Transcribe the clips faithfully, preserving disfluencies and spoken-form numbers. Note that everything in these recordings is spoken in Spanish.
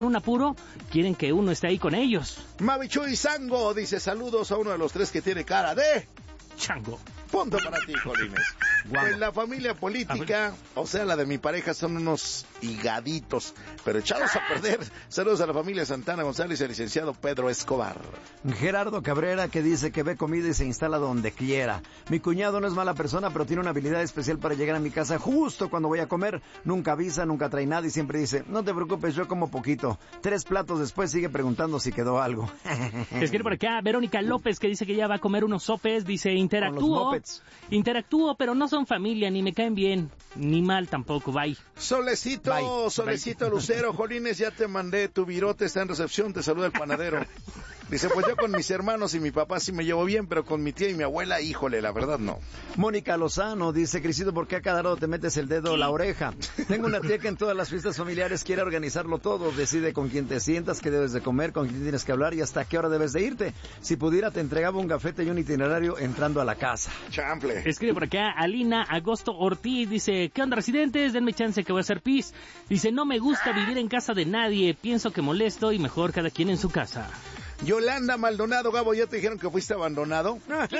un apuro, quieren que uno esté ahí con ellos. Mavichuy Sango dice saludos a uno de los tres que tiene cara de... chango. Punto para ti, Jolines. Guau. Pues la familia política, o sea, la de mi pareja, son unos higaditos, pero echados a perder. Saludos a la familia Santana González y al licenciado Pedro Escobar. Gerardo Cabrera, que dice que ve comida y se instala donde quiera. Mi cuñado no es mala persona, pero tiene una habilidad especial para llegar a mi casa justo cuando voy a comer. Nunca avisa, nunca trae nada y siempre dice, no te preocupes, yo como poquito. Tres platos después sigue preguntando si quedó algo. Escribe por acá Verónica López, que dice que ya va a comer unos sopes. Dice, interactúo, interactúo, pero no son familia, ni me caen bien, ni mal tampoco, bye. Solecito, Bye. Solecito Bye. Lucero, Jolines, ya te mandé tu virote, está en recepción, te saluda el panadero. Dice, pues yo con mis hermanos y mi papá sí me llevo bien, pero con mi tía y mi abuela, híjole, la verdad no. Mónica Lozano dice, Crisito, ¿por qué a cada lado te metes el dedo o la oreja? Tengo una tía que en todas las fiestas familiares quiere organizarlo todo, decide con quién te sientas, qué debes de comer, con quién tienes que hablar y hasta qué hora debes de irte. Si pudiera te entregaba un gafete y un itinerario entrando a la casa. Chample. Escribe por acá Alina Agosto Ortiz, dice, ¿qué onda, residentes? Denme chance que voy a hacer pis. Dice, no me gusta vivir en casa de nadie, pienso que molesto y mejor cada quien en su casa. Yolanda Maldonado, Gabo, ¿ya te dijeron que fuiste abandonado?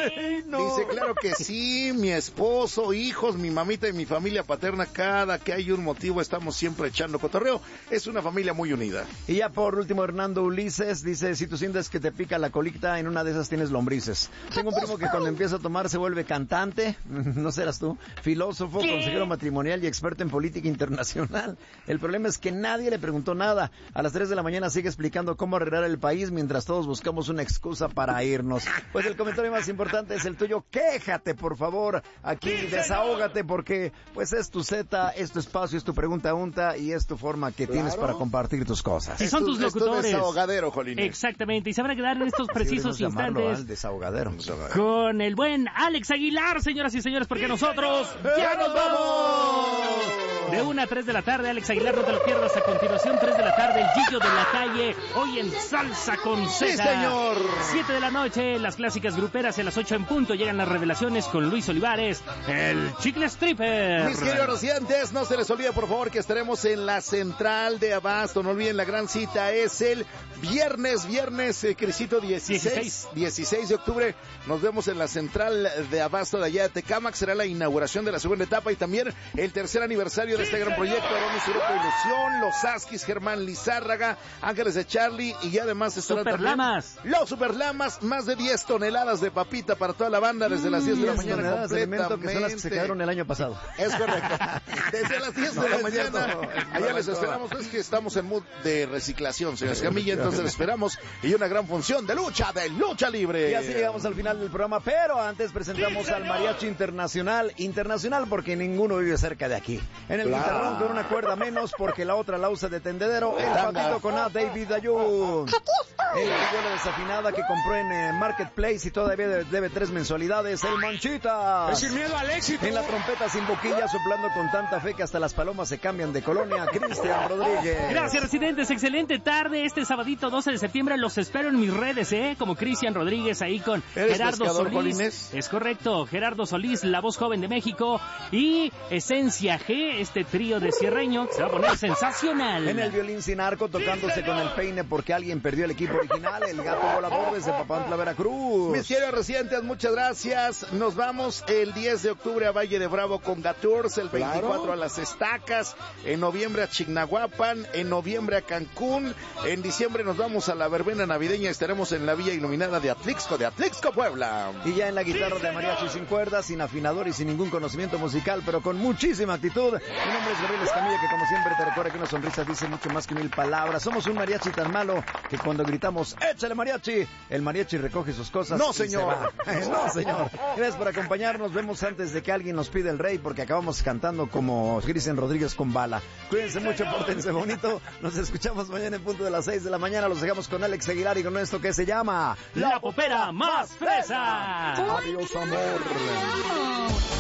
No. Dice, claro que sí, mi esposo, hijos, mi mamita y mi familia paterna, cada que hay un motivo estamos siempre echando cotorreo. Es una familia muy unida. Y ya por último, Hernando Ulises dice, si tú sientes que te pica la colita, en una de esas tienes lombrices. Tengo un primo que cuando empieza a tomar se vuelve cantante, no serás tú, filósofo, consejero matrimonial y experto en política internacional. El problema es que nadie le preguntó nada. A las tres de la mañana sigue explicando cómo arreglar el país mientras todos buscamos una excusa para irnos. Pues el comentario más importante es el tuyo. Quéjate, por favor, aquí, desahógate, porque pues es tu zeta, es tu espacio, es tu pregunta unta y es tu forma que Claro. tienes para compartir tus cosas. Y son tus Es tu locutores. desahogadero, Jolines. Exactamente, y se van a quedar en estos precisos Deberíamos llamarlo instantes al desahogadero. con el buen Alex Aguilar, señoras y señores, porque nosotros ¡Ya nos vamos! de una a tres de la tarde, Alex Aguilar, no te lo pierdas. A continuación, tres de la tarde, el Gillo de la Calle, hoy en Salsa con Z. ¡Sí, señor! siete de la noche, las clásicas gruperas. A las ocho en punto llegan las revelaciones con Luis Olivares, el Chicle Stripper. Mis queridos residentes, no se les olvide por favor que estaremos en la central de Abasto. No olviden, la gran cita es el viernes, viernes, eh, Crisito, dieciséis, dieciséis de octubre. Nos vemos en la central de Abasto de allá de Tecámac. Será la inauguración de la segunda etapa y también el tercer aniversario de este gran proyecto. Aronis Europa Ilusión, los Askis, Germán Lizárraga, Ángeles de Charlie y además estarán Super también Lamas. los Super Lamas, más de diez toneladas de papita para toda la banda desde las diez de la diez mañana toneladas de alimento completamente. que son las que se quedaron el año pasado. Es correcto. Desde las diez No, de la no es cierto. mañana. Es Allá les correcto. esperamos. Es que estamos en mood de reciclación, señor Escamilla. Entonces les esperamos. Y una gran función de lucha, de lucha libre. Y así llegamos al final del programa, pero antes presentamos al Mariachi Internacional. Internacional porque ninguno vive cerca de aquí. En el Claro. guitarrón con una cuerda menos porque la otra la usa de tendedero. El patito con A, David Ayun. El vihuela desafinada que compró en eh, Marketplace y todavía debe, debe tres mensualidades. El Manchita. Sin miedo al éxito. En la trompeta sin boquilla, soplando con tanta fe que hasta las palomas se cambian de colonia. Cristian Rodríguez. Gracias, residentes. Excelente tarde. Este sabadito doce de septiembre los espero en mis redes, ¿eh? Como Cristian Rodríguez ahí con ¿Eres Gerardo pescador, Solís. Jolines? Es correcto. Gerardo Solís, la voz joven de México. Y Esencia G, este trío de cierreño que se va a poner sensacional. En el violín sin arco, tocándose con el peine porque alguien perdió el equipo original. El gato volador desde Papantla, Veracruz. Mis queridos residentes, muchas gracias. Nos vamos el diez de octubre a Valle de Bravo con Gatours, el veinticuatro Claro. a Las Estacas, en noviembre a Chignahuapan, en noviembre a Cancún, en diciembre nos vamos a la verbena navideña, estaremos en la Villa Iluminada de Atlixco, de Atlixco, Puebla. Y ya en la guitarra de mariachi sin cuerdas, sin afinador y sin ningún conocimiento musical, pero con muchísima actitud. Mi nombre es Gabriel Escamilla, que como siempre te recuerda que una sonrisa dice mucho más que mil palabras. Somos un mariachi tan malo que cuando gritamos ¡échale mariachi!, el mariachi recoge sus cosas. No, y se señor. va. No, señor. Gracias por acompañarnos. Vemos antes de que alguien nos pida el rey, porque acabamos cantando como Cristian Rodríguez con bala. Cuídense mucho, pórtense bonito. Nos escuchamos mañana en punto de las seis de la mañana. Los dejamos con Alex Aguilar y con esto que se llama La popera más fresa. Adiós, amor.